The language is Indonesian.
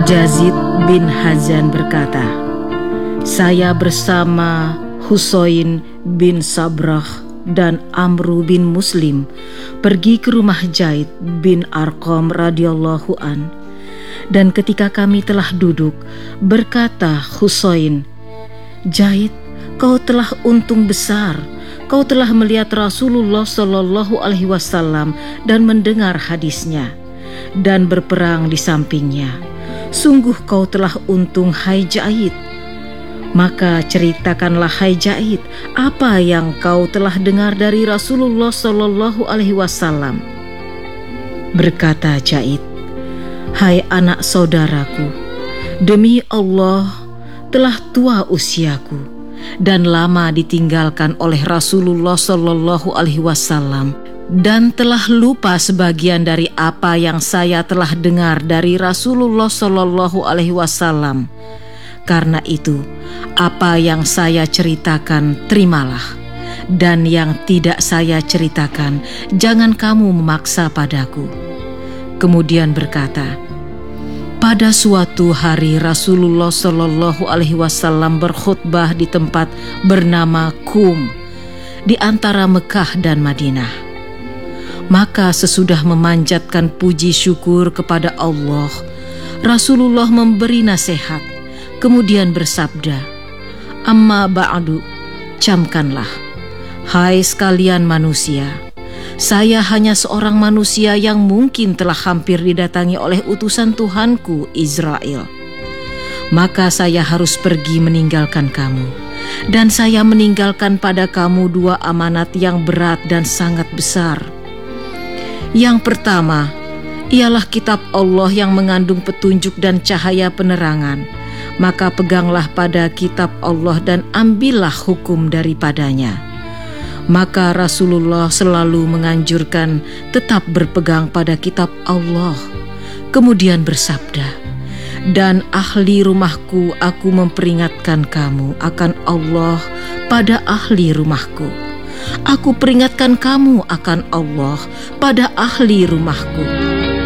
Yazid bin Hazan berkata, saya bersama Husain bin Sabrah dan Amru bin Muslim pergi ke rumah Zaid bin Arqam radhiyallahu an. Dan ketika kami telah duduk, berkata Husain, Zaid, kau telah untung besar. Kau telah melihat Rasulullah Shallallahu Alaihi Wasallam dan mendengar hadisnya, dan berperang di sampingnya. Sungguh kau telah untung, hai Zaid. Maka ceritakanlah, hai Zaid, apa yang kau telah dengar dari Rasulullah Shallallahu Alaihi Wasallam. Berkata Zaid, hai anak saudaraku, demi Allah telah tua usiaku dan lama ditinggalkan oleh Rasulullah Shallallahu Alaihi Wasallam, dan telah lupa sebagian dari apa yang saya telah dengar dari Rasulullah Shallallahu Alaihi Wasallam. Karena itu, apa yang saya ceritakan terimalah, dan yang tidak saya ceritakan jangan kamu memaksa padaku. Kemudian berkata, pada suatu hari Rasulullah Shallallahu Alaihi Wasallam berkhutbah di tempat bernama Qum di antara Mekah dan Madinah. Maka sesudah memanjatkan puji syukur kepada Allah, Rasulullah memberi nasihat, kemudian bersabda, amma ba'du, camkanlah, hai sekalian manusia, saya hanya seorang manusia yang mungkin telah hampir didatangi oleh utusan Tuhanku Israel. Maka saya harus pergi meninggalkan kamu, dan saya meninggalkan pada kamu dua amanat yang berat dan sangat besar. Yang pertama, ialah kitab Allah yang mengandung petunjuk dan cahaya penerangan. Maka peganglah pada kitab Allah dan ambillah hukum daripadanya. Maka Rasulullah selalu menganjurkan tetap berpegang pada kitab Allah. Kemudian bersabda, dan ahli rumahku aku memperingatkan kamu akan Allah pada ahli rumahku. Aku peringatkan kamu akan Allah pada ahli rumahku.